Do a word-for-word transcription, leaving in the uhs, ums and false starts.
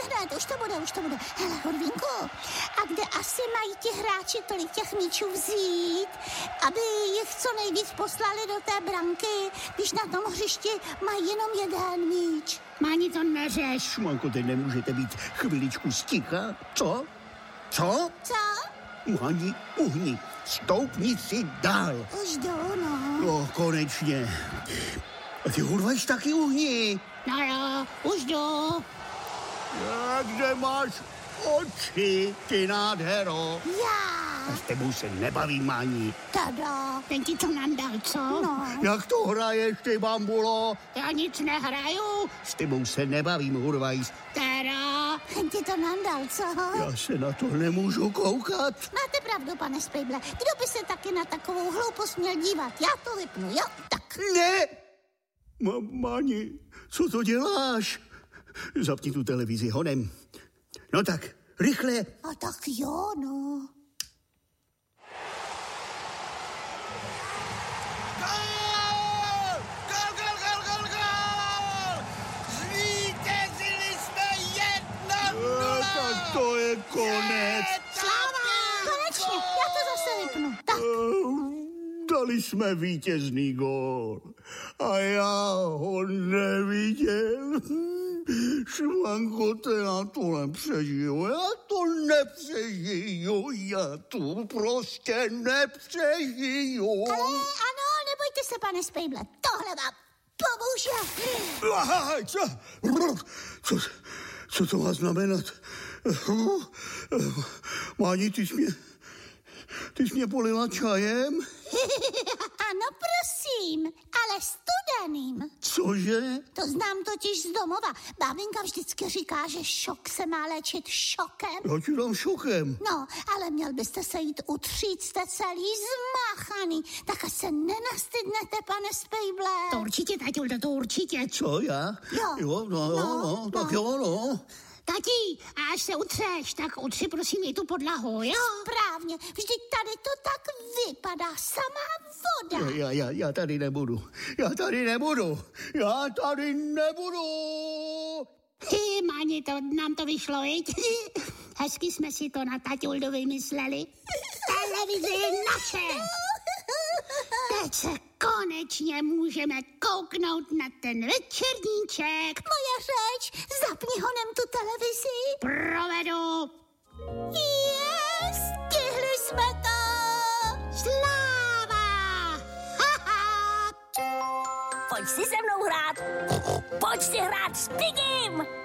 hned, už to bude, už to bude. Hele, Hurvínku, a kde asi mají ti hráči tolik těch míčů vzít, aby jich co nejvíc poslali do té branky, když na tom hřišti mají jenom jeden míč? Máni, to neřeš. Šmanko, teď nemůžete být chviličku sticha? Co? Co? Co? Máni, uhni, stoupni si dál. Už jdu, no. No, konečně. A ty Hurvajs taky uhni. No jo, už jdu. Kde máš oči, ty nádhero? Já. A s tebou se nebavím ani. Tada. Ten ti to nandal, co? No. Jak to hraješ, ty bambulo? Já nic nehraju. S tebou se nebavím, Hurvajs. Teda. Ten ti to nandal, co? Já se na to nemůžu koukat. Máte pravdu, pane Spejble. Kdo by se taky na takovou hloupost měl dívat? Já to vypnu, jo? Tak. Ne! Ma- Máni, co to děláš? Zapni tu televizi honem. No tak, rychle. A tak jo, no. Gól! Gól, gól, gól, gól, gól! Zvítězili jsme jedna nula! E, tak to je konec. Sláva! Konečně, já to zase vypnu. Tak. E, dali jsme vítězný gól. A já ho neviděl. Švanko, to já to nepřežiju, já to nepřežiju, já to prostě nepřežiju. Ale ano, nebojte se, pane Spejble, tohle vám pomůže. Aha, co? Co, co to má znamenat? Máni, ty jsi mě, ty jsi mě polila čajem? Ano, prosím, ale studeným. Cože? To znám totiž z domova. Bábinka vždycky říká, že šok se má léčit šokem. Já ti dám šokem. No, ale měl byste se jít utřít, jste celý zmáchaný. Tak ať se nenastydnete, pane Spejble. To určitě, taťuldo, to určitě. Co, já? Jo. Jo, no, no, No, no, tak no. jo, no. Tati, a až se utřeš, tak utři prosím i tu podlahu, jo? Správně, vždyť tady to tak vypadá, samá voda. Já, já, já tady nebudu. Já tady nebudu. Já tady nebudu. Hy, Máni, to, nám to vyšlo, viď? Hezky jsme si to na taťuldu vymysleli. Televize je naše. Teď se konečně můžeme kouknout na ten večerníček. Moje řeč, zapni honem tu televizi. Provedu. Je, stihli jsme to. Sláva! Ha-ha! Pojď si se mnou hrát. Pojď si hrát s Pigim.